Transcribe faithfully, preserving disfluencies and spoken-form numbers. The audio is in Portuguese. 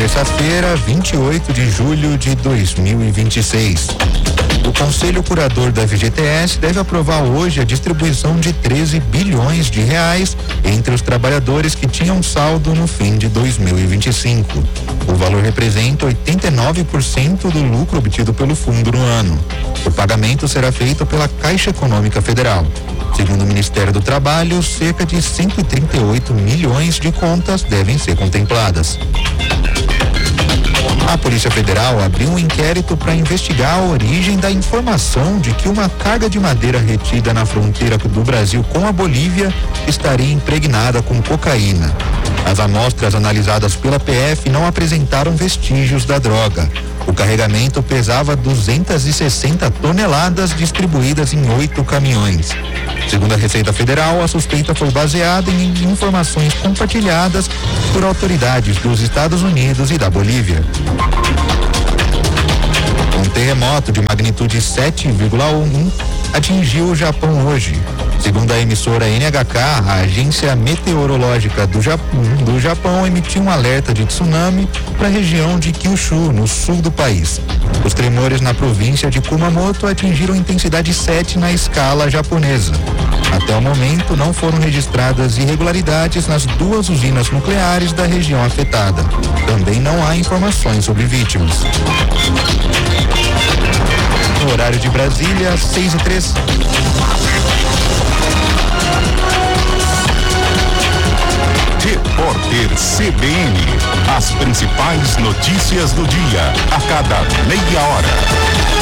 terça-feira, vinte e oito de julho de dois mil e vinte e seis. O Conselho Curador da F G T S deve aprovar hoje a distribuição de treze bilhões de reais entre os trabalhadores que tinham saldo no fim de dois mil e vinte e cinco. O valor representa oitenta e nove por cento do lucro obtido pelo fundo no ano. O pagamento será feito pela Caixa Econômica Federal. Segundo o Ministério do Trabalho, cerca de cento e trinta e oito milhões de contas devem ser contempladas. A Polícia Federal abriu um inquérito para investigar a origem da informação de que uma carga de madeira retida na fronteira do Brasil com a Bolívia estaria impregnada com cocaína. As amostras analisadas pela P F não apresentaram vestígios da droga. O carregamento pesava duzentas e sessenta toneladas distribuídas em oito caminhões. Segundo a Receita Federal, a suspeita foi baseada em informações compartilhadas por autoridades dos Estados Unidos e da Bolívia. Um terremoto de magnitude sete vírgula um atingiu o Japão hoje. Segundo a emissora N H K, a agência meteorológica do Japão, do Japão emitiu um alerta de tsunami para a região de Kyushu, no sul do país. Os tremores na província de Kumamoto atingiram intensidade sete na escala japonesa. Até o momento, não foram registradas irregularidades nas duas usinas nucleares da região afetada. Também não há informações sobre vítimas. No horário de Brasília, seis e três. Repórter C B N. As principais notícias do dia, a cada meia hora.